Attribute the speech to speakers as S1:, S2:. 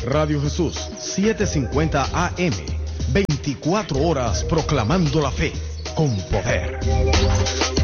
S1: Radio Jesús 750 AM, 24 horas proclamando la fe con poder.